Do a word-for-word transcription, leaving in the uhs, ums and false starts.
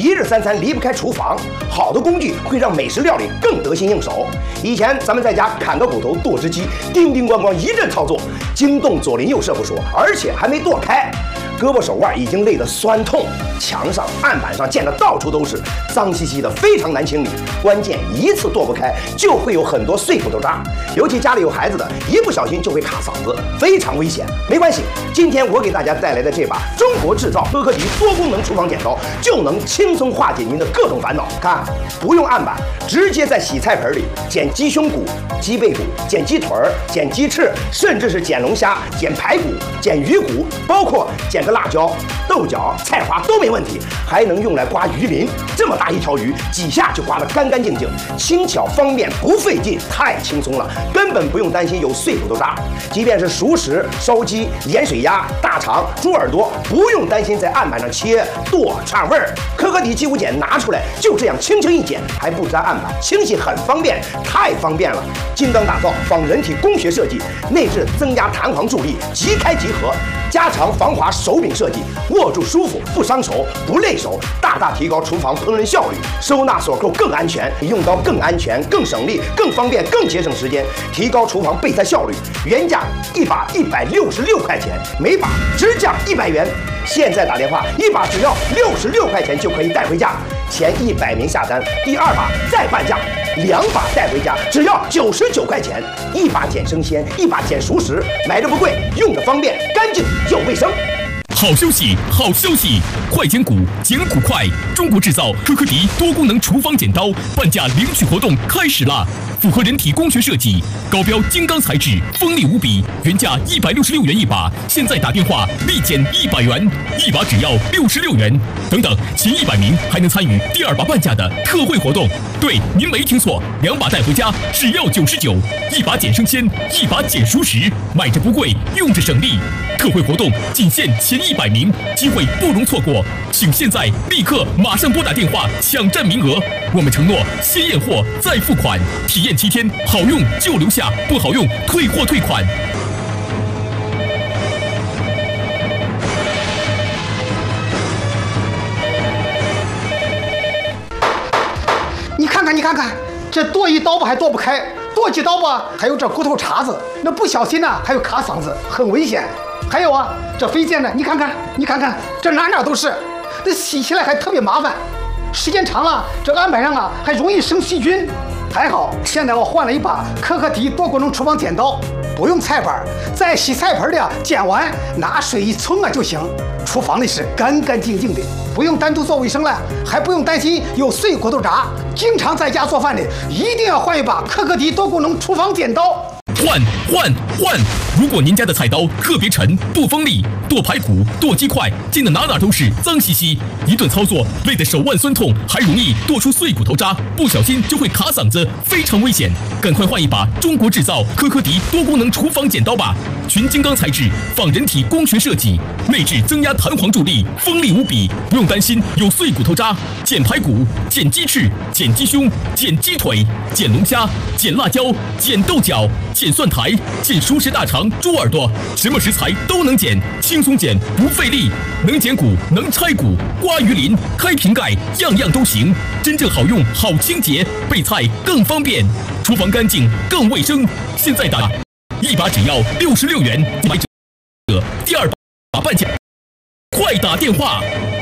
一日三餐离不开厨房，好的工具会让美食料理更得心应手。以前咱们在家砍个骨头、剁只鸡，叮叮咣咣一阵操作，惊动左邻右舍不说，而且还没剁开，胳膊手腕已经累得酸痛，墙上、案板上溅得到处都是，脏兮兮的，非常难清理。关键一次剁不开，就会有很多碎骨头渣，尤其家里有孩子的，一不小心就会卡嗓子，非常危险。没关系，今天我给大家带来的这把中国制造科科迪多功能厨房剪刀，就能轻松化解您的各种烦恼。看，不用案板，直接在洗菜盆里剪鸡胸骨、鸡背骨、剪鸡腿儿、剪鸡翅，甚至是剪龙虾、剪排骨、剪鱼骨，包括剪个辣椒、豆角、菜花都没问题，还能用来刮鱼鳞。这么大一条鱼，几下就刮得干干净净，轻巧方便，不费劲，太轻松了，根本不用担心有碎骨头渣。即便是熟食、烧鸡、盐水鸭、大肠、猪耳朵，不用担心在案板上切剁串味儿。科科迪鸡骨剪拿出来，就这样轻轻一剪，还不粘案板，清洗很方便，太方便了。精钢打造，仿人体工学设计，内置增压弹簧助力，即开即合，加长防滑手柄设计，握住舒服，不伤手，不累手，大大提高厨房烹饪效率。收纳锁扣更安全，用刀更安全，更省力，更方便，更节省时间，提高厨房备菜效率。原价一把一百六十六块钱，每把直降一百元。现在打电话，一把只要六十六块钱就可以带回家。前一百名下单，第二把再半价，两把带回家只要九十九块钱。一把剪生鲜，一把剪熟食，买着不贵，用着方便，干净又卫生。 好消息，好消息！快剪骨，剪骨快！中国制造科科迪多功能厨房剪刀半价领取活动开始啦！符合人体工学设计，高标精钢材质，锋利无比。原价一百六十六元一把，现在打电话立减一百元，一把只要六十六元。等等，前一百名还能参与第二把半价的特惠活动。对，您没听错，两把带回家只要九十九，一把剪生鲜，一把剪熟食，买着不贵，用着省力。特惠活动仅限前一百名，机会不容错过，请现在立刻马上拨打电话抢占名额。我们承诺先验货再付款，体验七天，好用就留下，不好用退货退款。 你看看，你看看，这剁一刀吧还剁不开，剁几刀吧还有这骨头茬子，那不小心呢还有卡嗓子，很危险。还有啊，这飞溅的，你看看，你看看，这哪哪都是，这洗起来还特别麻烦，时间长了，这案板上啊还容易生细菌。还好，现在我换了一把科科迪多功能厨房剪刀，不用菜板，在洗菜盆里啊剪完，拿水一冲啊就行，厨房里是干干净净的，不用单独做卫生了，还不用担心有碎骨头渣。经常在家做饭的，一定要换一把科科迪多功能厨房剪刀。 换换换！如果您家的菜刀特别沉、不锋利，剁排骨、剁鸡块，溅得哪哪都是，脏兮兮，一顿操作累得手腕酸痛，还容易剁出碎骨头渣，不小心就会卡嗓子，非常危险。赶快换一把中国制造科科迪多功能厨房剪刀吧！全金刚材质，仿人体工学设计，内置增压弹簧助力，锋利无比，不用担心有碎骨头渣。剪排骨、剪鸡翅、剪鸡胸、剪鸡腿、剪龙虾、剪辣椒、剪豆角、剪蒜苔、剪熟食大肠、猪耳朵，什么食材都能剪，轻松剪不费力，能剪骨，能拆骨，刮鱼鳞，开瓶盖，样样都行，真正好用，好清洁，备菜更方便，厨房干净更卫生。现在打一把只要六十六元，买者第二把半价，快打电话！